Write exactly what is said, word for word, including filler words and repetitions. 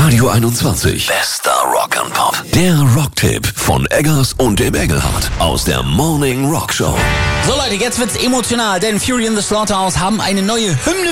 Radio einundzwanzig. Bester Rock and Pop. Der Rocktipp von Eggers und dem Engelhardt aus der Morning Rock Show. So Leute, jetzt wird's emotional, denn Fury in the Slaughterhouse haben eine neue Hymne